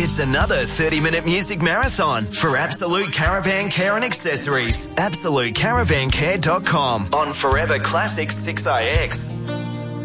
It's another 30-minute music marathon for Absolute Caravan Care and Accessories. AbsoluteCaravanCare.com on Forever Classic 6IX.